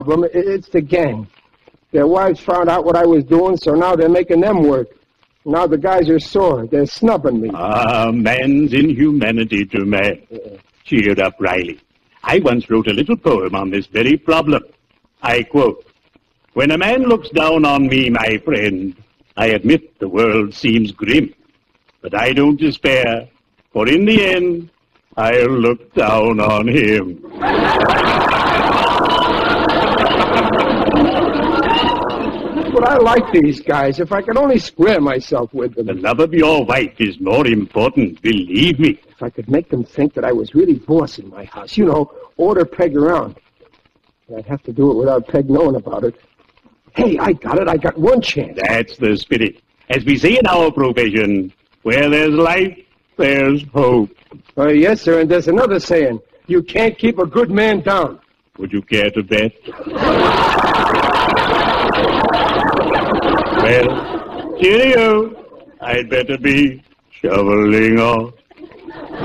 problem. It's the gang. Their wives found out what I was doing, so now they're making them work. Now the guys are sore. They're snubbing me. Man's inhumanity to man. Cheer up, Riley. I once wrote a little poem on this very problem. I quote, "When a man looks down on me, my friend, I admit the world seems grim. But I don't despair, for in the end, I'll look down on him." But I like these guys. If I could only square myself with them. The love of your wife is more important, believe me. If I could make them think that I was really boss in my house, order Peg around. But I'd have to do it without Peg knowing about it. Hey, I got it. I got one chance. That's the spirit. As we say in our profession, where there's life, there's hope. Yes, sir, and there's another saying. You can't keep a good man down. Would you care to bet? Well, cheerio. I'd better be shoveling off.